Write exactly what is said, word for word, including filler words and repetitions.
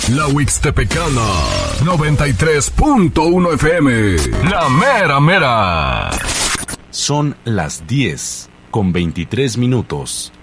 La Huixtepecana, noventa y tres punto uno F M. La mera mera. Son las diez con veintitrés minutos.